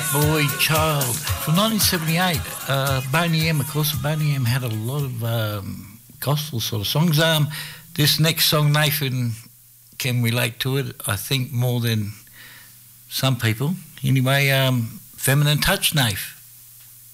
Boy Child from 1978. Boney M, of course. Boney M had a lot of gospel sort of songs. This next song, Nathan can relate to it, I think, more than some people. Anyway, Feminine Touch, Nath.